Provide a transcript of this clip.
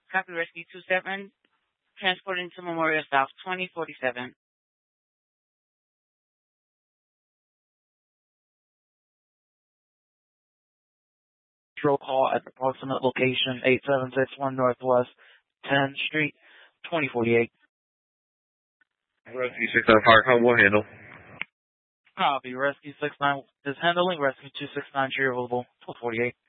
Copy Rescue 27, transporting to Memorial South 2047. Roll call at the approximate location 8761 Northwest 10th Street, 2048. Rescue 69 Fire Call will handle. Copy. Rescue 69 is handling. Rescue 269 available 1248.